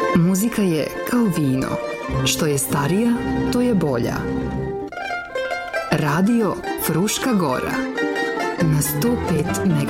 Muzika je kao vino. Što je starija, to je bolja. Radio Fruška Gora na 105 MHz.